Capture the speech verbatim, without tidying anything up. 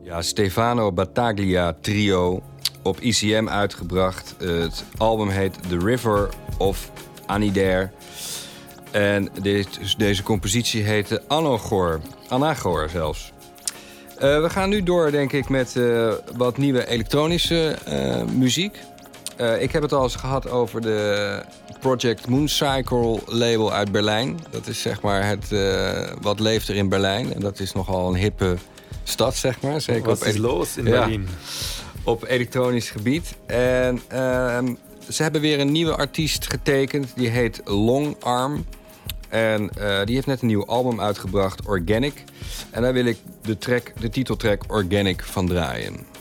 Ja, Stefano Battaglia Trio op I C M uitgebracht. Het album heet The River of Anidair. En dit, deze compositie heette Anagor. Anagor zelfs. Uh, we gaan nu door, denk ik, met uh, wat nieuwe elektronische uh, muziek. Uh, ik heb het al eens gehad over de Project Mooncycle label uit Berlijn. Dat is zeg maar het uh, wat leeft er in Berlijn. En dat is nogal een hippe stad, zeg maar. Zeker wat op is los in ja, Berlijn? Op elektronisch gebied. En uh, ze hebben weer een nieuwe artiest getekend. Die heet Long Arm. En uh, die heeft net een nieuw album uitgebracht, Organic. En daar wil ik de, track, de titeltrack Organic van draaien.